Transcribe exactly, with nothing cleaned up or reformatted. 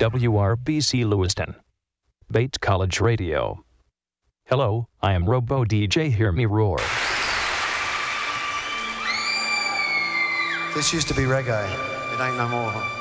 W R B C Lewiston. Bates College Radio. Hello, I am Robo D J Hear Me Roar. This used to be reggae. It ain't no more.